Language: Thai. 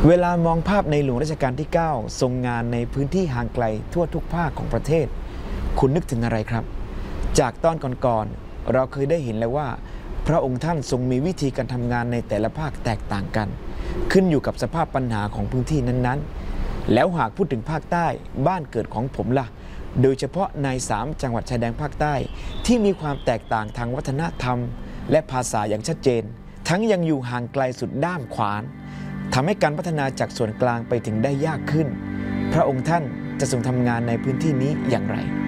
เวลามองภาพในหลวงรัชกาลที่ 9 ทรงงานในพื้นที่ห่างไกลทั่วทุกภาคของประเทศคุณนึกถึงอะไรครับจากตอนก่อนๆเราเคยได้เห็นแล้วว่าพระองค์ท่านทรงมีวิธีการทำงานในแต่ละภาคแตกต่างกันขึ้นอยู่กับสภาพปัญหาของพื้นที่นั้นๆแล้วหากพูดถึงภาคใต้บ้านเกิดของผมล่ะโดยเฉพาะใน3จังหวัดชายแดนภาคใต้ที่มีความแตกต่างทางวัฒนธรรมและภาษาอย่างชัดเจนทั้งยังอยู่ห่างไกลสุดด้ามขวานทำให้การพัฒนาจากส่วนกลางไปถึงได้ยากขึ้นพระองค์ท่านจะทรงทำงานในพื้นที่นี้อย่างไร